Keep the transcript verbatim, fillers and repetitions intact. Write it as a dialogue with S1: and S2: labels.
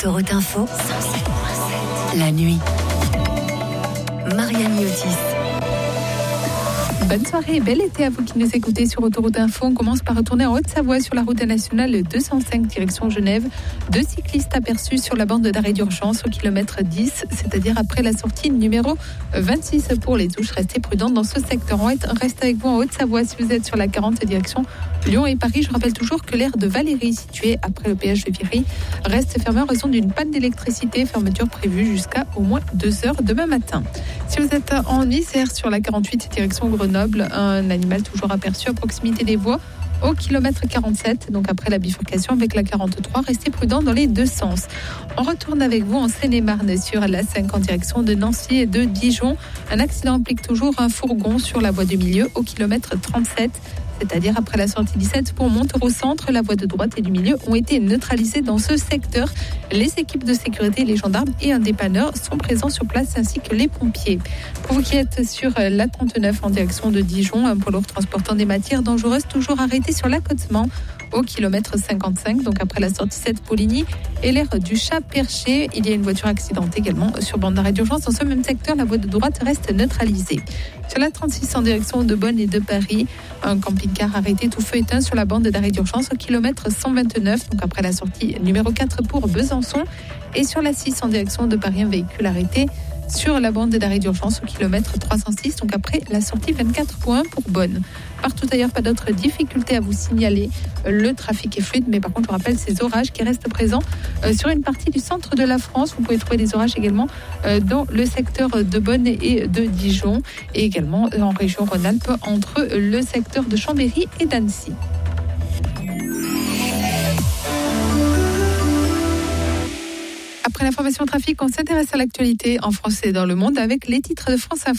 S1: Autoroute Info, la nuit. Marianne Miotis.
S2: Bonne soirée et bel été à vous qui nous écoutez sur Autoroute Info. On commence par retourner en Haute-Savoie sur la route nationale deux cent cinq direction Genève. Deux cyclistes aperçus sur la bande d'arrêt d'urgence au kilomètre dix, c'est-à-dire après la sortie numéro vingt-six pour les Ouches. Restez prudents dans ce secteur. On reste avec vous en Haute-Savoie si vous êtes sur la quarante direction Lyon et Paris. Je rappelle toujours que l'aire de Valérie, située après le péage de Viry, reste fermée en raison d'une panne d'électricité. Fermeture prévue jusqu'à au moins deux heures demain matin. Si vous êtes en Isère sur la quarante-huit direction Grenoble, un animal toujours aperçu à proximité des voies au kilomètre quarante-sept, donc après la bifurcation avec la quarante-trois. Restez prudents dans les deux sens. On retourne avec vous en Seine-et-Marne sur la cinq en direction de Nancy et de Dijon. Un accident implique toujours un fourgon sur la voie du milieu au kilomètre trente-sept. C'est-à-dire après la sortie dix-sept pour Montereau-Centre, la voie de droite et du milieu ont été neutralisées dans ce secteur. Les équipes de sécurité, les gendarmes et un dépanneur sont présents sur place ainsi que les pompiers. Pour vous qui êtes sur la trente-neuf en direction de Dijon, un poids lourd transportant des matières dangereuses toujours arrêté sur l'accotement au kilomètre cinquante-cinq, donc après la sortie sept Poligny et l'aire du Chat-Perché. Il y a une voiture accidentée également sur bande d'arrêt d'urgence. Dans ce même secteur, la voie de droite reste neutralisée. Sur la trente-six en direction de Bonn et de Paris, un camping-car arrêté tout feu éteint sur la bande d'arrêt d'urgence au kilomètre cent vingt-neuf, donc après la sortie numéro quatre pour Besançon. Et sur la six en direction de Paris, un véhicule arrêté sur la bande d'arrêt d'urgence au kilomètre trois cent six, donc après la sortie vingt-quatre point un pour Bonn. Partout ailleurs, pas d'autres difficultés à vous signaler. Le trafic est fluide, mais par contre, je vous rappelle ces orages qui restent présents euh, sur une partie du centre de la France. Vous pouvez trouver des orages également euh, dans le secteur de Bonn et de Dijon, et également en région Rhône-Alpes entre le secteur de Chambéry et d'Annecy. Après l'information trafic, on s'intéresse à l'actualité en France et dans le monde avec les titres de France Info.